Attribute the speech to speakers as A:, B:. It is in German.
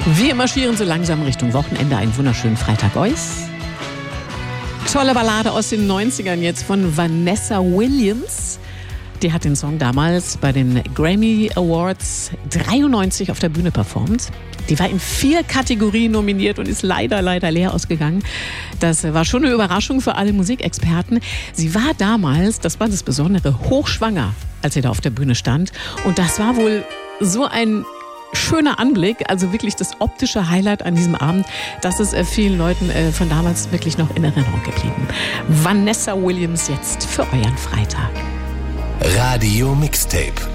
A: Wir marschieren so langsam Richtung Wochenende. Einen wunderschönen Freitag euch. Tolle Ballade aus den 90ern jetzt von Vanessa Williams. Die hat den Song damals bei den Grammy Awards 93 auf der Bühne performt. Die war in 4 Kategorien nominiert und ist leider leer ausgegangen. Das war schon eine Überraschung für alle Musikexperten. Sie war damals, das war das Besondere, hochschwanger, als sie da auf der Bühne stand. Und das war wohl so ein schöner Anblick, also wirklich das optische Highlight an diesem Abend. Das ist vielen Leuten von damals wirklich noch in Erinnerung geblieben. Vanessa Williams jetzt für euren Freitag.
B: Radio Mixtape.